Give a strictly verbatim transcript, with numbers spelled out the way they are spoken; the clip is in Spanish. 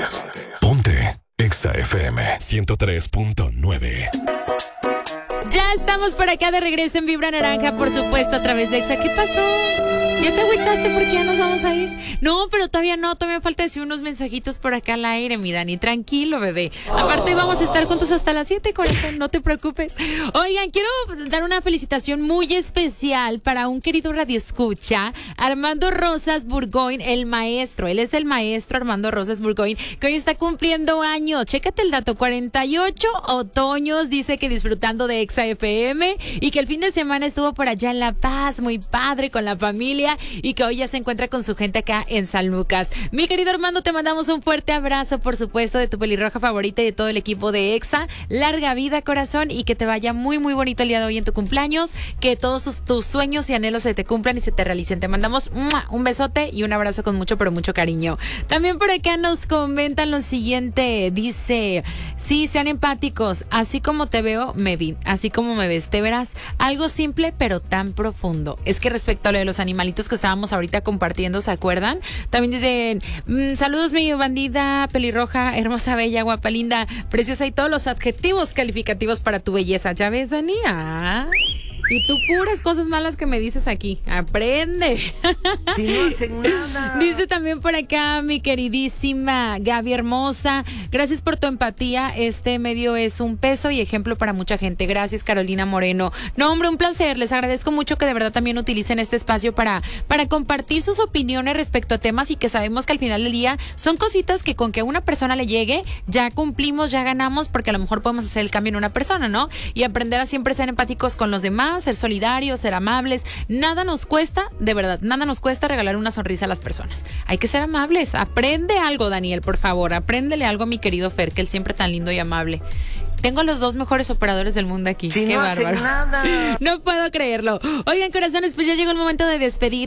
tardes. Ponte Exa F M ciento tres punto nueve. Ya estamos por acá de regreso en Vibra Naranja, por supuesto, a través de Exa. ¿Qué pasó? ¿Ya te agüitaste porque ya nos vamos a ir? No, pero todavía no, todavía falta decir unos mensajitos por acá al aire, mi Dani. Tranquilo, bebé. Aparte, vamos a estar juntos hasta las siete, corazón, no te preocupes. Oigan, quiero dar una felicitación muy especial para un querido radioescucha, Armando Rosas Burgoyne, el maestro. Él es el maestro Armando Rosas Burgoyne, que hoy está cumpliendo años. Chécate el dato, cuarenta y ocho otoños, dice que disfrutando de Exa F M y que el fin de semana estuvo por allá en La Paz, muy padre, con la familia, y que hoy ya se encuentra con su gente acá en San Lucas. Mi querido Armando, te mandamos un fuerte abrazo, por supuesto, de tu pelirroja favorita y de todo el equipo de Exa. Larga vida, corazón, y que te vaya muy, muy bonito el día de hoy en tu cumpleaños, que todos tus, tus sueños y anhelos se te cumplan y se te realicen. Te mandamos ¡mua! Un besote y un abrazo con mucho, pero mucho cariño. También por acá nos comentan lo siguiente, dice, sí, sean empáticos, así como te veo, me vi, así como me ves, te verás. Algo simple, pero tan profundo. Es que respecto a lo de los animalitos que estábamos ahorita compartiendo, ¿se acuerdan? También dicen, mmm, saludos mi bandida, pelirroja, hermosa, bella, guapa, linda, preciosa, y todos los adjetivos calificativos para tu belleza. ¿Ya ves, Dani? Ah. Y tú puras cosas malas que me dices aquí. Aprende. Si no hacen nada. Dice también por acá mi queridísima Gaby hermosa. Gracias por tu empatía. Este medio es un peso y ejemplo para mucha gente. Gracias, Carolina Moreno. No, hombre, un placer. Les agradezco mucho que de verdad también utilicen este espacio para, para compartir sus opiniones respecto a temas y que sabemos que al final del día son cositas que con que a una persona le llegue, ya cumplimos, ya ganamos, porque a lo mejor podemos hacer el cambio en una persona, ¿no? Y aprender a siempre ser empáticos con los demás, ser solidarios, ser amables. Nada nos cuesta, de verdad, nada nos cuesta regalar una sonrisa a las personas. Hay que ser amables. Aprende algo, Daniel, por favor. Apréndele algo a mi querido Fer, que él siempre tan lindo y amable. Tengo los dos mejores operadores del mundo aquí. Si Qué no bárbaro. hacen nada. No puedo creerlo. Oigan, corazones, pues ya llegó el momento de despedir.